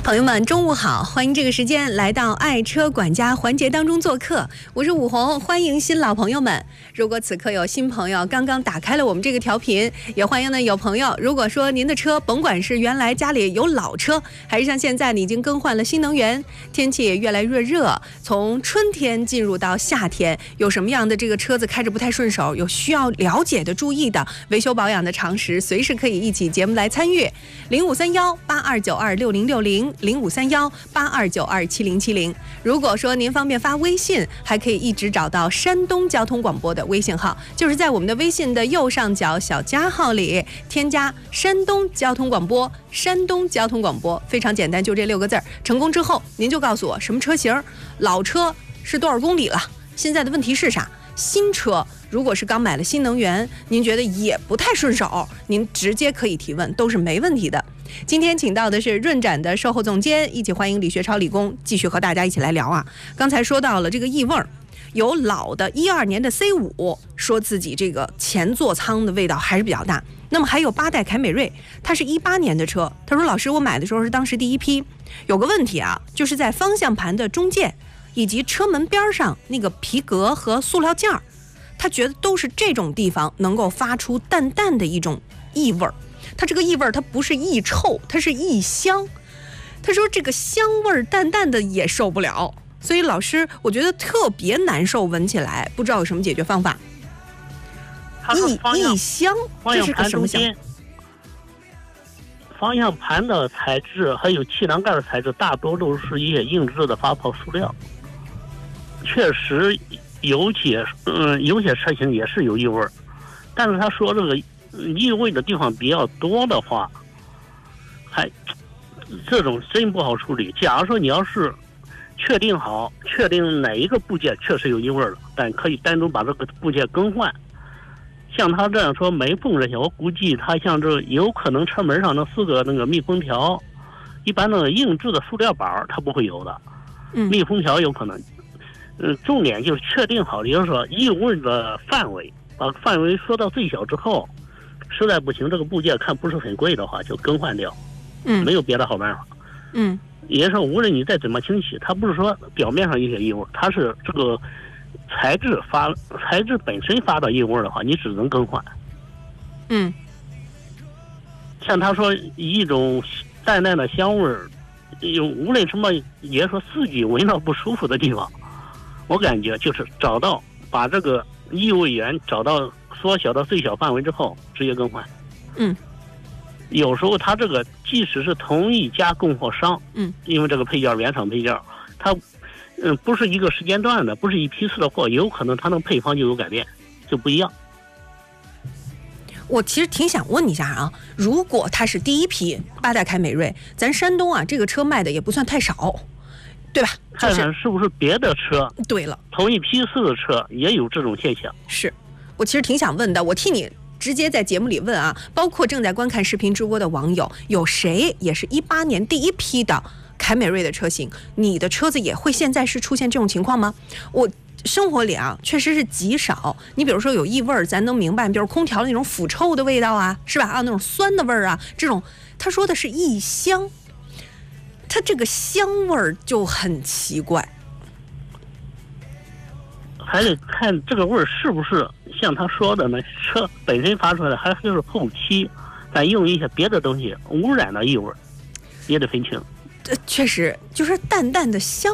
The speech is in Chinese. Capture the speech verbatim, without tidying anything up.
朋友们，中午好！欢迎这个时间来到爱车管家环节当中做客，我是武红，欢迎新老朋友们。如果此刻有新朋友刚刚打开了我们这个调频，也欢迎呢有朋友，如果说您的车甭管是原来家里有老车，还是像现在你已经更换了新能源，天气也越来越热，从春天进入到夏天，有什么样的这个车子开着不太顺手，有需要了解的、注意的维修保养的常识，随时可以一起节目来参与。零五三幺八二九二六零六零。零五三幺八二九二七零七零。如果说您方便发微信，还可以一直找到山东交通广播的微信号，就是在我们的微信的右上角小加号里添加山东交通广播，山东交通广播非常简单，就这六个字儿。成功之后，您就告诉我什么车型，老车是多少公里了，现在的问题是啥？新车如果是刚买了新能源，您觉得也不太顺手，您直接可以提问，都是没问题的。今天请到的是润展的售后总监，一起欢迎李学超李工继续和大家一起来聊啊。刚才说到了这个异味儿，有老的一二年的 C 五 说自己这个前座舱的味道还是比较大，那么还有八代凯美瑞，它是一八年的车，他说老师我买的时候是当时第一批，有个问题啊，就是在方向盘的中间以及车门边上那个皮革和塑料件儿，他觉得都是这种地方能够发出淡淡的一种异味儿。它这个异味它不是异臭，它是异香。他说这个香味淡淡的也受不了，所以老师我觉得特别难受，闻起来不知道有什么解决方法。异异香，这是个什么香？ 方向盘的材质还有气囊盖的材质大多都是一些硬质的发泡塑料，确实有些嗯有些车型也是有异味，但是他说这个异味的地方比较多的话，还这种真不好处理。假如说你要是确定好确定哪一个部件确实有异味了，但可以单独把这个部件更换。像他这样说没缝这些，我估计他像这有可能车门上那四个那个密封条，一般那个硬质的塑料板它不会有的，密封条有可能。嗯，重点就是确定好，也就是说异味的范围，把范围缩到最小之后，实在不行这个部件看不是很贵的话就更换掉。嗯，没有别的好办法。嗯，也就是说无论你再怎么清洗，它不是说表面上一些异味，它是这个材质发材质本身发的异味的话，你只能更换。嗯，像他说一种淡淡的香味儿，有无论什么，也说四季闻到不舒服的地方，我感觉就是找到把这个异味源找到缩小到最小范围之后直接更换。嗯，有时候它这个即使是同一家供货商，嗯，因为这个配件原厂配件，它嗯不是一个时间段的，不是一批次的货，有可能它的配方就有改变，就不一样。 我其实挺想问一下啊，如果它是第一批八代凯美瑞，咱山东啊这个车卖的也不算太少，对吧？ 看看是不是别的车？ 对了， 同一批次的车也有这种现象。 是，我其实挺想问的，我替你直接在节目里问啊，包括正在观看视频直播的网友，有谁也是一八年第一批的凯美瑞的车型？你的车子也会现在是出现这种情况吗？我生活里啊确实是极少，你比如说有异味咱能明白，比如空调那种腐臭的味道啊，是吧？啊，那种酸的味儿啊，这种他说的是异香，它这个香味儿就很奇怪。 还得看这个味儿是不是像他说的呢，车本身发出来的，还是后期咱用一些别的东西污染的异味，也得分清。 这确实就是淡淡的香